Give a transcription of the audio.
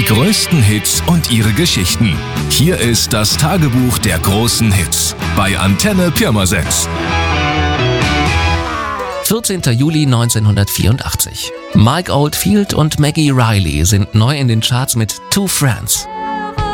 Die größten Hits und ihre Geschichten. Hier ist das Tagebuch der großen Hits bei Antenne Pirmasens. 14. Juli 1984. Mike Oldfield und Maggie Riley sind neu in den Charts mit Two Friends.